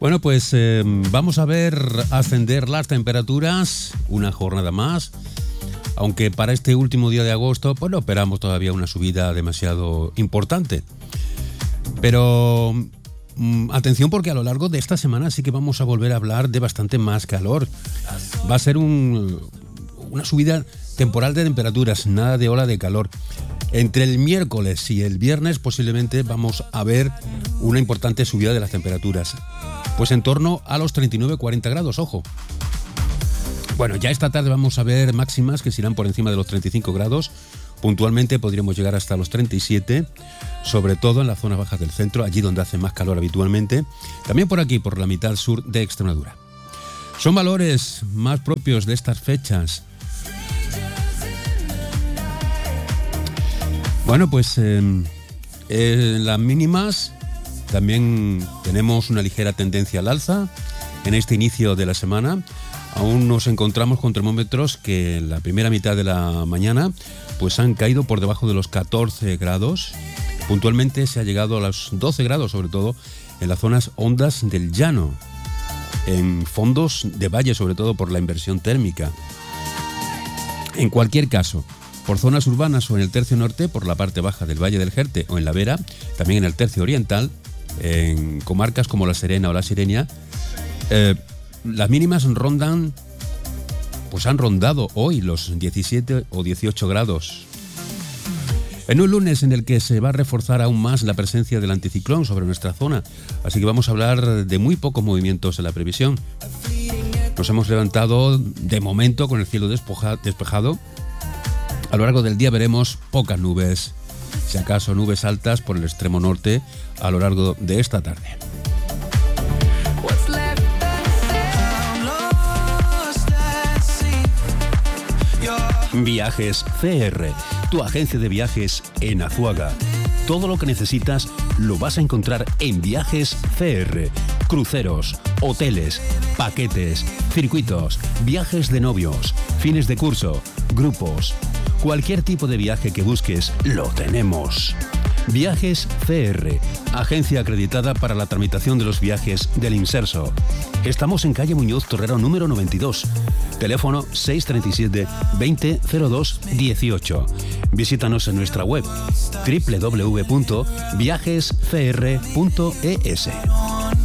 Bueno, pues vamos a ver ascender las temperaturas una jornada más. Aunque para este último día de agosto, pues no esperamos todavía una subida demasiado importante. Pero atención, porque a lo largo de esta semana sí que vamos a volver a hablar de bastante más calor. Va a ser una subida temporal de temperaturas, nada de ola de calor. Entre el miércoles y el viernes posiblemente vamos a ver una importante subida de las temperaturas. Pues en torno a los 39-40 grados, ojo. Bueno, ya esta tarde vamos a ver máximas que se irán por encima de los 35 grados. Puntualmente podríamos llegar hasta los 37, sobre todo en las zonas bajas del centro, allí donde hace más calor habitualmente. También por aquí, por la mitad sur de Extremadura. Son valores más propios de estas fechas. Bueno, pues en las mínimas también tenemos una ligera tendencia al alza en este inicio de la semana. Aún nos encontramos con termómetros que en la primera mitad de la mañana pues han caído por debajo de los 14 grados. Puntualmente se ha llegado a los 12 grados, sobre todo en las zonas hondas del llano, en fondos de valle, sobre todo por la inversión térmica. En cualquier caso, por zonas urbanas o en el tercio norte, por la parte baja del Valle del Jerte o en la Vera, también en el tercio oriental, en comarcas como La Serena o La Sirenia, las mínimas rondan, pues han rondado hoy los 17 o 18 grados. En un lunes en el que se va a reforzar aún más la presencia del anticiclón sobre nuestra zona, así que vamos a hablar de muy pocos movimientos en la previsión. Nos hemos levantado de momento con el cielo despejado. A lo largo del día veremos pocas nubes, si acaso nubes altas por el extremo norte a lo largo de esta tarde. Viajes CR, tu agencia de viajes en Azuaga. Todo lo que necesitas lo vas a encontrar en Viajes CR. Cruceros, hoteles, paquetes, circuitos, viajes de novios, fines de curso, grupos. Cualquier tipo de viaje que busques, lo tenemos. Viajes CR, agencia acreditada para la tramitación de los viajes del Inserso. Estamos en calle Muñoz Torrero número 92, teléfono 637 20 02 18. Visítanos en nuestra web www.viajescr.es.